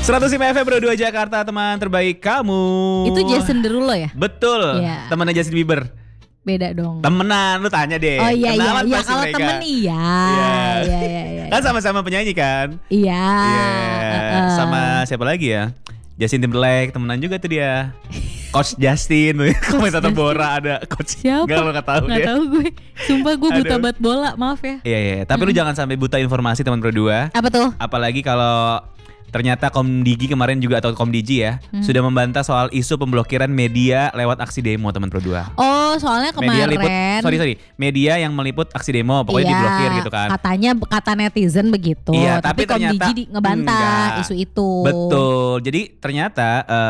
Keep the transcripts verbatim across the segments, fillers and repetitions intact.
seratus lima F M Pro dua Jakarta, teman terbaik kamu. Itu Jason Derulo ya? Betul. Iya. Temannya Justin Bieber. Beda dong. Temenan, lu tanya deh. Oh iya iya, Kenalan iya pasti kalau mereka. temen iya. Iya. Iya iya iya. Kan sama-sama penyanyi kan? Iya. Iya. uh-uh. Sama siapa lagi ya? Justin Timberlake, temenan juga tuh dia. Coach Justin, komentator Bora ada coach. Siapa? Gak lo gak tahu Gak dia. tahu gue. Sumpah gue buta Aduh. banget bola, maaf ya. Iya iya, tapi lu jangan sampai buta informasi teman berdua. Apa tuh? Apalagi kalau ternyata Komdigi kemarin juga atau Komdigi ya Hmm. sudah sudah membantah soal isu pemblokiran media lewat aksi demo teman berdua. Oh, soalnya Media kemarin. liput, sorry sorry, media yang meliput aksi demo pokoknya Iya, diblokir gitu kan. Katanya kata netizen begitu. Iya, tapi, tapi ternyata Komdigi di- ngebantah enggak. isu itu. Betul. Jadi ternyata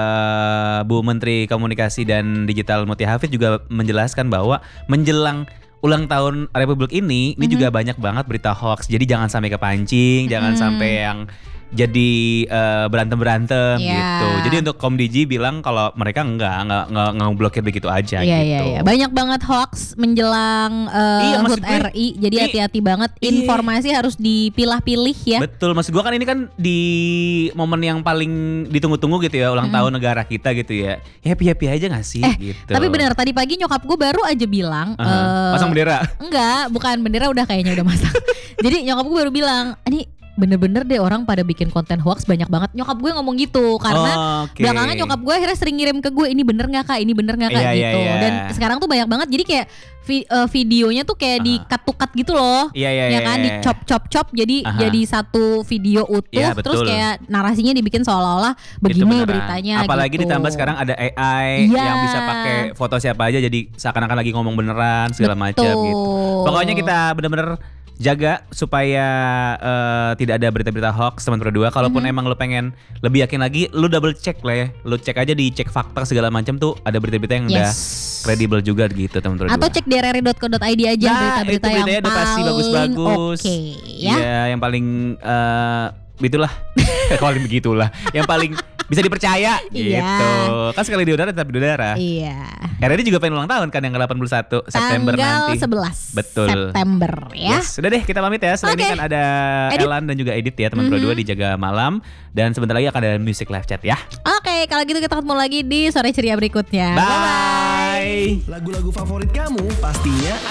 eh, Bu Menteri Komunikasi dan Digital Mutia Hafid juga menjelaskan bahwa menjelang ulang tahun Republik ini, ini Mm-hmm. juga banyak banget berita hoax. Jadi jangan sampai kepancing, jangan Mm-hmm. sampai yang jadi eh, berantem-berantem Iya. gitu. Jadi untuk Komdigi bilang kalau mereka enggak, enggak, enggak, enggak ngeblokir begitu aja Iya gitu. iya iya. Banyak banget hoax menjelang uh, Iya, H U maksud T gue- R I. Jadi Iya. hati-hati banget. Iya. Informasi harus dipilah-pilih ya. Betul, maksud gua kan ini kan di momen yang paling ditunggu-tunggu gitu ya, ulang tahun negara kita gitu ya. Happy-happy aja gak sih Eh, gitu. Tapi benar tadi pagi nyokap gue baru aja bilang Aha. eh, Pasang bendera. Enggak, bukan bendera udah kayaknya udah masang. Jadi nyokap gue baru bilang, ini bener-bener deh orang pada bikin konten hoax banyak banget. Nyokap gue ngomong gitu karena Oh, oke. belakangan nyokap gue akhirnya sering ngirim ke gue, ini bener nggak kak, ini bener nggak kak Iya, iya, gitu. iya. Dan sekarang tuh banyak banget. Jadi kayak vi- eh, videonya tuh kayak Aha. di-cut-to-cut gitu loh. Iya, iya, Ya iya, kan iya. di-chop-chop-chop jadi Aha. jadi satu video utuh. Iya, Terus betul. kayak narasinya dibikin seolah-olah Itu begini beneran. beritanya. Apalagi gitu. ditambah sekarang ada A I Iya. yang bisa pakai foto siapa aja jadi seakan-akan lagi ngomong beneran segala macam Betul. gitu. Pokoknya kita bener-bener jaga supaya eh, tidak ada berita-berita hoax teman berdua. Kalaupun Mm-hmm. emang lu pengen lebih yakin lagi, lu double check lah ya. Lu cek aja di cek fakta segala macam tuh ada berita-berita yang udah Yes. kredibel juga gitu teman berdua. Atau cek d r r i dot co dot i d aja Nah, berita-berita itu yang beritanya udah pasti paling bagus-bagus. oke ya. Iya, yang paling eh begitulah. Kalau begitulah. Yang paling bisa dipercaya Iya. gitu. Kan sekali di udara tetap di udara. Iya. R R I juga pengen ulang tahun kan yang ke delapan puluh satu September Tanggal nanti. sebelas Betul. September ya. Yes, sudah deh kita pamit ya. Selain Oke. ini kan ada Edit. Elan dan juga Edit ya teman mm dua di Jaga Malam. Dan sebentar lagi akan ada Music Live Chat ya. Oke, kalau gitu kita ketemu lagi di sore ceria berikutnya. Bye. Lagu-lagu favorit kamu pastinya